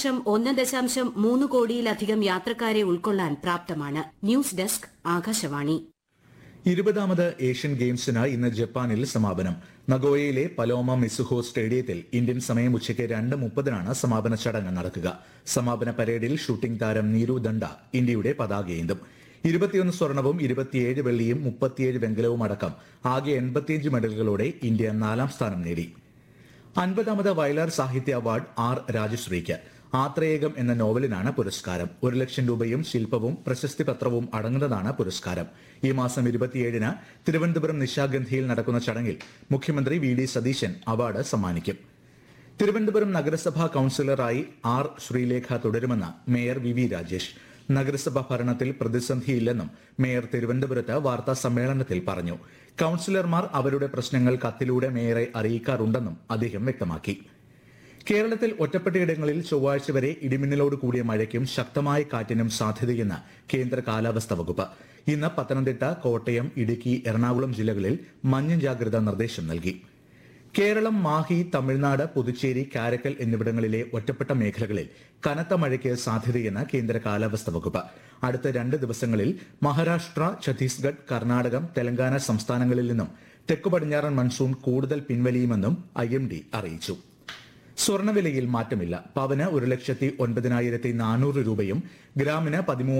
വർഷം 1.3 കോടിയിലധികം യാത്രക്കാരെ ഉൾക്കൊള്ളാൻ പ്രാപ്തമാണ്. News desk Akashvani. 20ാമത് ഏഷ്യൻ ഗെയിംസിന് ഇന്ന് ജപ്പാനിൽ സമാപനം. നഗോയയിലെ പലോമ മിസുഹോ സ്റ്റേഡിയത്തിൽ ഇന്ത്യൻ സമയം ഉച്ചയ്ക്ക് 2:30 സമാപന ചടങ്ങ് നടക്കുക. സമാപന പരേഡിൽ ഷൂട്ടിംഗ് താരം നീരു ദണ്ഡ ഇന്ത്യയുടെ പതാകയേന്തും. 21 സ്വർണവും 27 വെള്ളിയും 37 വെങ്കലവും അടക്കം ആകെ 85 മെഡലുകളോടെ ഇന്ത്യ 4ാം സ്ഥാനം നേടി. 50ാമത് വയലാർ സാഹിത്യ അവാർഡ് ആർ രാജശ്രീക്ക്. ആത്രേയകം എന്ന നോവലിനാണ് പുരസ്കാരം. 1 ലക്ഷം രൂപയും ശില്പവും പ്രശസ്തി പത്രവും അടങ്ങുന്നതാണ് പുരസ്കാരം. ഈ മാസം 27-ന് തിരുവനന്തപുരം നിശാഗന്ധിയിൽ നടക്കുന്ന ചടങ്ങിൽ മുഖ്യമന്ത്രി വി ഡി സതീശൻ അവാർഡ് സമ്മാനിക്കും. തിരുവനന്തപുരം നഗരസഭാ കൌൺസിലറായി ആർ ശ്രീലേഖ തുടരുമെന്ന് മേയർ വി വി രാജേഷ്. നഗരസഭാ ഭരണത്തിൽ പ്രതിസന്ധിയില്ലെന്നും മേയർ തിരുവനന്തപുരത്ത് വാർത്താ സമ്മേളനത്തിൽ പറഞ്ഞു. കൌൺസിലർമാർ അവരുടെ പ്രശ്നങ്ങൾ കത്തിലൂടെ മേയറെ അറിയിക്കാറുണ്ടെന്നും അദ്ദേഹം വ്യക്തമാക്കി. കേരളത്തിൽ ഒറ്റപ്പെട്ടയിടങ്ങളിൽ ചൊവ്വാഴ്ച വരെ ഇടിമിന്നലോട് കൂടിയ മഴയ്ക്കും ശക്തമായ കാറ്റിനും സാധ്യതയെന്ന് കേന്ദ്ര കാലാവസ്ഥാ വകുപ്പ്. ഇന്ന് പത്തനംതിട്ട, കോട്ടയം, ഇടുക്കി, എറണാകുളം ജില്ലകളിൽ മഞ്ഞ ജാഗ്രതാ നിർദ്ദേശം നൽകി. കേരളം, മാഹി, തമിഴ്നാട്, പുതുച്ചേരി, കാരക്കൽ എന്നിവിടങ്ങളിലെ ഒറ്റപ്പെട്ട മേഖലകളിൽ കനത്ത മഴയ്ക്ക് സാധ്യതയെന്ന് കേന്ദ്ര കാലാവസ്ഥാ വകുപ്പ്. അടുത്ത 2 ദിവസങ്ങളിൽ മഹാരാഷ്ട്ര, ഛത്തീസ്ഗഡ്, കർണാടകം, തെലങ്കാന സംസ്ഥാനങ്ങളിൽ നിന്നും തെക്കു പടിഞ്ഞാറൻ മൺസൂൺ കൂടുതൽ പിൻവലിയുമെന്നും IMD അറിയിച്ചു. സ്വർണ്ണവിലയിൽ മാറ്റമില്ല. പവന് 1,09,400 രൂപയും ഗ്രാമിന്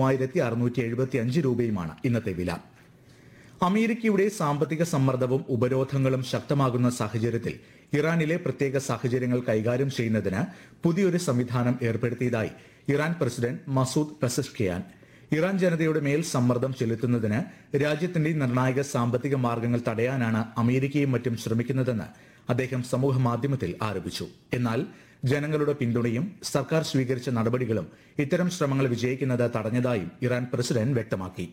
13,675 രൂപയുമാണ് ഇന്നത്തെ വില. അമേരിക്കയുടെ സാമ്പത്തിക സമ്മർദ്ദവും ഉപരോധങ്ങളും ശക്തമാകുന്ന സാഹചര്യത്തിൽ ഇറാനിലെ പ്രത്യേക സാഹചര്യങ്ങൾ കൈകാര്യം ചെയ്യുന്നതിന് പുതിയൊരു സംവിധാനം ഏർപ്പെടുത്തിയതായി Iran president Masoud Pezeshkian. Iran ജനതയുടെ മേൽ സമ്മർദ്ദം ചെലുത്തുന്നതിന് രാജ്യത്തിന്റെ നിർണായക സാമ്പത്തിക മാർഗങ്ങൾ തടയാനാണ് അമേരിക്കയും മറ്റും ശ്രമിക്കുന്നതെന്ന് അദ്ദേഹം സമൂഹ മാധ്യമത്തിൽ ആരോപിച്ചു. എന്നാൽ ജനങ്ങളുടെ പിന്തുണയും സർക്കാർ സ്വീകരിച്ച നടപടികളും ഇത്തരം ശ്രമങ്ങൾ വിജയിക്കുന്നത് തടഞ്ഞതായും ഇറാൻ പ്രസിഡന്റ് വ്യക്തമാക്കി.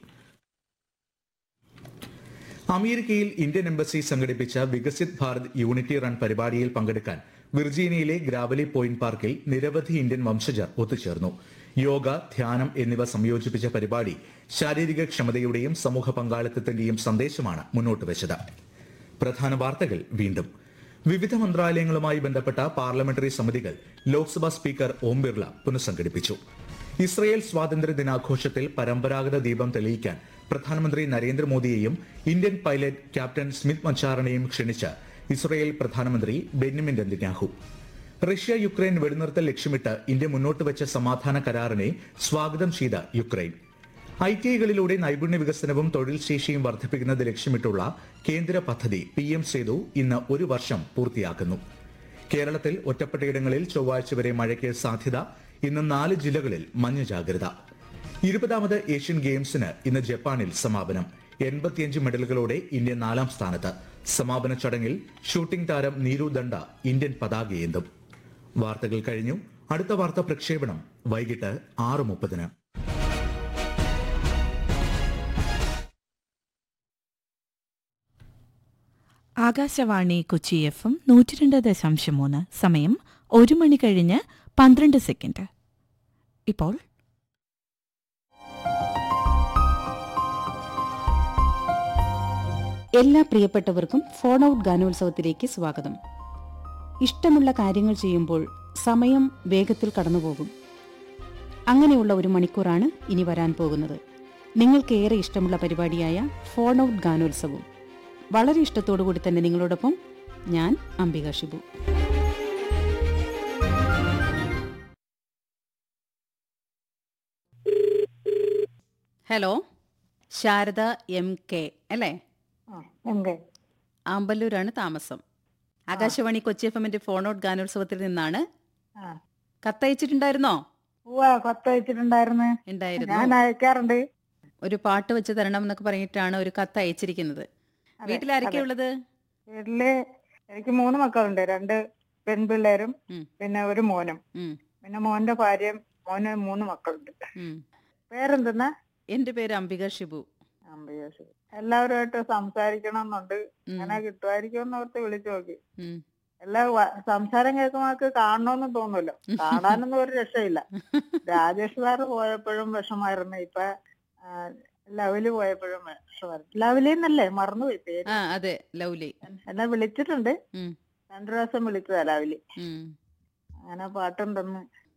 അമേരിക്കയിൽ ഇന്ത്യൻ എംബസി സംഘടിപ്പിച്ച വികസിത് ഭാരത് യൂണിറ്റി റൺ പരിപാടിയിൽ പങ്കെടുക്കാൻ വിർജീനിയയിലെ ഗ്രാവലി പോയിന്റ് പാർക്കിൽ നിരവധി ഇന്ത്യൻ വംശജർ ഒത്തുചേർന്നു. യോഗ, ധ്യാനം എന്നിവ സംയോജിപ്പിച്ച പരിപാടി ശാരീരിക ക്ഷമതയുടെയും സമൂഹ പങ്കാളിത്തത്തിന്റെയും സന്ദേശമാണ് മുന്നോട്ട് വെച്ചത്. പ്രധാന വാർത്തകൾ വീണ്ടും. വിവിധ മന്ത്രാലയങ്ങളുമായി ബന്ധപ്പെട്ട പാർലമെന്ററി സമിതികൾ ലോക്സഭാ സ്പീക്കർ ഓം ബിർള പുനഃസംഘടിപ്പിച്ചു. ഇസ്രയേൽ സ്വാതന്ത്ര്യ ദിനാഘോഷത്തിൽ പരമ്പരാഗത ദീപം തെളിയിക്കാൻ പ്രധാനമന്ത്രി നരേന്ദ്രമോദിയെയും Indian pilot captain Smith മച്ചാറിനെയും ക്ഷണിച്ച് Israel പ്രധാനമന്ത്രി ബെന്യാമിൻ നെതന്യാഹു. റഷ്യ യുക്രൈൻ വെടിനിർത്തൽ ലക്ഷ്യമിട്ട് ഇന്ത്യ മുന്നോട്ട് വെച്ച സമാധാന കരാറിനെ സ്വാഗതം ചെയ്ത യുക്രൈൻ. ITIകളിലൂടെ നൈപുണ്യ വികസനവും തൊഴിൽ ശേഷിയും വർദ്ധിപ്പിക്കുന്നത് ലക്ഷ്യമിട്ടുള്ള കേന്ദ്ര പദ്ധതി PM സേതു ഇന്ന് 1 വർഷം പൂർത്തിയാക്കുന്നു. കേരളത്തിൽ ഒറ്റപ്പെട്ടയിടങ്ങളിൽ ചൊവ്വാഴ്ച വരെ മഴയ്ക്ക് സാധ്യത. ഇന്ന് 4 ജില്ലകളിൽ മഞ്ഞ ജാഗ്രത. 20ാമത് ഏഷ്യൻ ഗെയിംസിന് ഇന്ന് ജപ്പാനിൽ സമാപനം. 85 മെഡലുകളോടെ ഇന്ത്യ 4ാം സ്ഥാനത്ത്. സമാപന ചടങ്ങിൽ ഷൂട്ടിംഗ് താരം നീരു ദണ്ഡ ഇന്ത്യൻ പതാകയേന്തും. വാർത്തകൾ കഴിഞ്ഞു. അടുത്ത വാർത്താ പ്രക്ഷേപണം വൈകിട്ട് 6:30. ആകാശവാണി കൊച്ചി FM 102.3. സമയം 1 മണി കഴിഞ്ഞ് 12 സെക്കൻഡ്. ഇപ്പോൾ എല്ലാ പ്രിയപ്പെട്ടവർക്കും ഫോൺ ഔട്ട് ഗാനോത്സവത്തിലേക്ക് സ്വാഗതം. ഇഷ്ടമുള്ള കാര്യങ്ങൾ ചെയ്യുമ്പോൾ സമയം വേഗത്തിൽ കടന്നുപോകും. അങ്ങനെയുള്ള 1 മണിക്കൂറാണ് ഇനി വരാൻ പോകുന്നത്. നിങ്ങൾക്കേറെ ഇഷ്ടമുള്ള പരിപാടിയായ ഫോൺ ഔട്ട് ഗാനോത്സവം. വളരെ ഇഷ്ടത്തോടു കൂടി തന്നെ നിങ്ങളോടൊപ്പം ഞാൻ അംബിക ഷിബു. ഹലോ, ശാരദ MK അല്ലേ? ആമ്പല്ലൂരാണ് താമസം. Akashvani Kochi FM phone out ഗാനോത്സവത്തിൽ നിന്നാണ്. കത്തയച്ചിട്ടുണ്ടായിരുന്നോ? അയക്കാറുണ്ട്. ഒരു പാട്ട് വെച്ച് തരണം എന്നൊക്കെ പറഞ്ഞിട്ടാണ് ഒരു കത്ത് അയച്ചിരിക്കുന്നത്. വീട്ടിലാരൊക്കെയാ ഉള്ളത്? വീട്ടില് എനിക്ക് 3 മക്കളുണ്ട്. 2 പെൺപിള്ളേരും പിന്നെ ഒരു മോനും. പിന്നെ മോന്റെ ഭാര്യയും. മോന് 3 മക്കളുണ്ട്. പേരെന്തെന്നാ? എന്റെ പേര് അംബിക ഷിബു. അംബിക ഷിബു. എല്ലാവരുമായിട്ട് സംസാരിക്കണം എന്നുണ്ട്. അങ്ങനെ കിട്ടുമായിരിക്കും എന്നോർത്ത് വിളിച്ചു നോക്കി. എല്ലാ സംസാരം കേൾക്കുമ്പോൾ കാണണമെന്ന് തോന്നുമല്ലോ. കാണാനൊന്നും ഒരു രക്ഷയില്ല. രാജേഷ് സാറ് പോയപ്പോഴും വിഷമായിരുന്നു. ഇപ്പൊ ലവ്ലി പോയപ്പോഴും വിഷമായിരുന്നു. ലവ്ലി എന്നല്ലേ? മറന്നുപോയി പേര്. അതെ, ലവ്ലി. എന്നെ വിളിച്ചിട്ടുണ്ട്. 2 പ്രാവശ്യം വിളിച്ചതാ ലവ്ലി. അങ്ങനെ പാട്ടുണ്ടെന്ന്